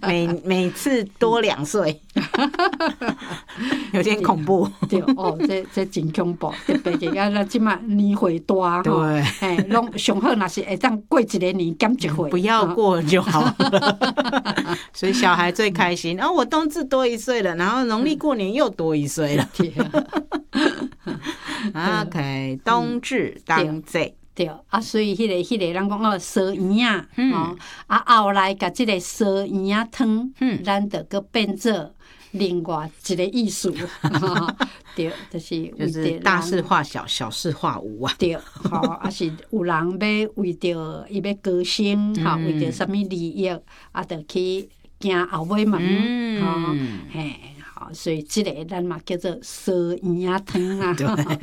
每次多2岁，有点恐怖。 对哦，这真恐怖，特别是咱即马年岁大对， 嘿，拢上好若是会当过一个年减一岁， 不要过就好了。所以小孩最开心，然后我冬至多1岁了，然后农历过年又多1岁了。OK， 冬至当祭。 对，所以迄个咱讲烧圆啊，后来甲即个烧圆啊汤，咱就搁变做另外一个意思。对，就是大事化小，小事化无啊。 对，是有人要为着伊要高升，为着什么利益，就去行后尾门，嘿。所以这个咱嘛叫做烧圆啊汤啊。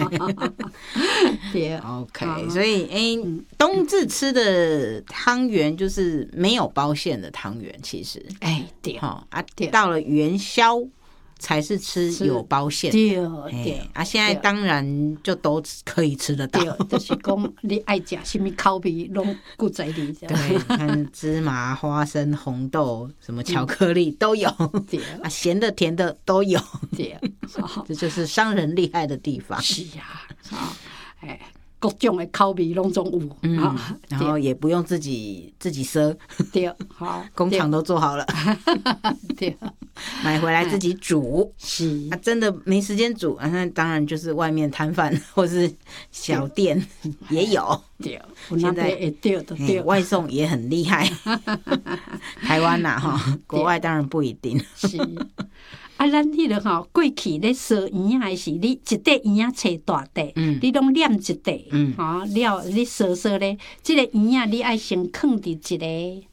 对 ，OK， 所以冬至吃的汤圆就是没有包馅的汤圆，其实对， 到了元宵才是吃有包馅。 对， 现在当然就都可以吃得到。 对，就是讲你爱吃什么口味，拢顾在里。 对，看芝麻、花生、红豆，什么巧克力都有。对，咸的、甜的都有。 对， 这就是商人厉害的地方。 是啊，各种的口味拢总有， 然后也不用自己赊， 对，好， 工厂都做好了， 对， 买回来自己煮， 是， 真的没时间煮，那当然就是外面摊贩或是小店也有， 对， 现在外送也很厉害，台湾国外当然不一定， 是。咱迄个过去咧烧圆仔是你一块圆仔切大块，你拢捻一块，了你烧咧，即个圆仔你爱先放伫一个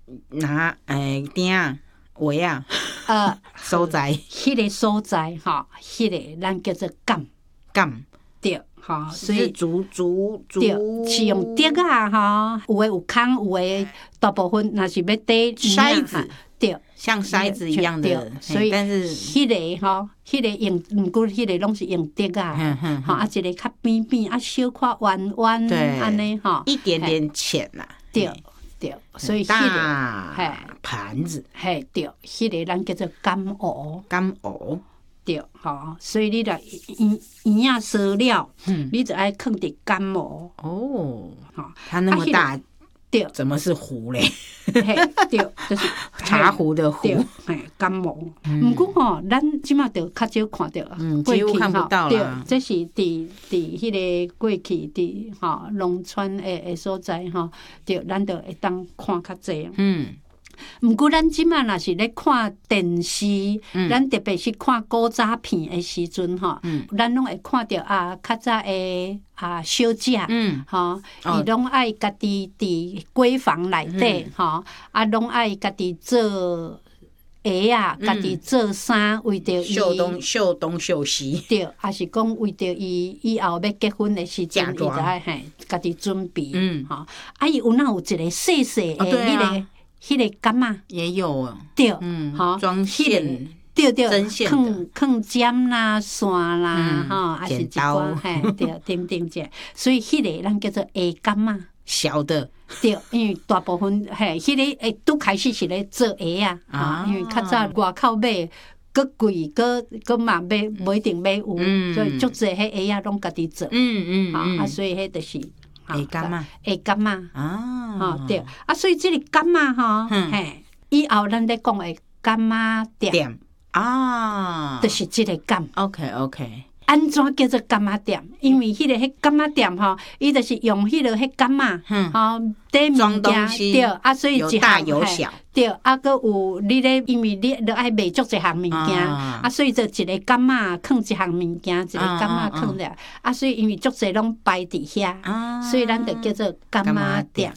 鼎位啊，所在， 迄个所在迄个咱叫做杆，对， 所以竹对，是用竹啊，有诶有空，有诶大部分若是要堆筛子。 对， 像筛子一样的， 所以但是迄个用，毋过迄个拢是用竹啊，一个较扁扁，小块弯弯，安尼一点点浅啦。 对，所以迄个盘子， 对，迄个咱叫做干瓯，对，所以你若圆仔烧了，你就爱放伫干瓯。 它那么大。怎么是壶嘞？ 对，就是茶壶的壶， 干瓯。不过咱即马就较少看到， 几乎看不到了。这是伫迄个过去伫农村的所在对，咱就会当看较济。毋过咱即马若是咧看电视，咱特别是看古早片的时阵咱拢会看到较早的小姐，伊拢爱家己伫闺房内底拢爱家己做鞋家己做衫，为着伊绣东绣西， 对，还是讲为着伊以后要结婚的时阵，伊就爱家己准备，伊有一个细细的迄个。迄个杆仔也有， 对， 装线， 对， 针线放针啦、线啦，还是一寡，对，等者，所以迄个咱叫做下杆仔， 小的， 对，因为大部分迄个拄开始是咧做鞋因为较早外口买搁贵，搁嘛买无一定买有，所以足济迄鞋仔拢家己做，所以迄就是。 下杆仔对，所以这个杆仔以后咱咧讲的杆仔店就是这个杆。 OK， 安怎叫做柑仔店？因为迄个柑仔店伊就是用迄个柑仔底物件对，所以有大有小对，搁有你咧，因为你著爱卖足一项物件所以就一个柑仔放一项物件，一个柑仔放了所以因为足济拢摆伫遐所以咱就叫做柑仔店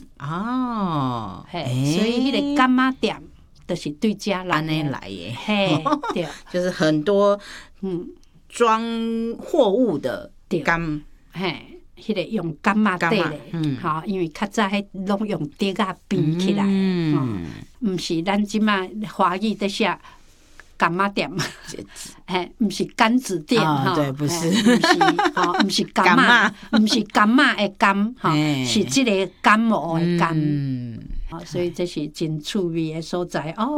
所以迄个柑仔店就是对遮来的， 对， 就是很多装货物的柑， 迄个用柑仔底咧，因为较早迄拢用竹仔编起来，毋是咱即马华语在写柑仔店，毋是柑子店， 对，不是， 毋是柑仔，毋是柑仔的柑，是即个柑瓯的柑，所以这是真趣味的所在哦。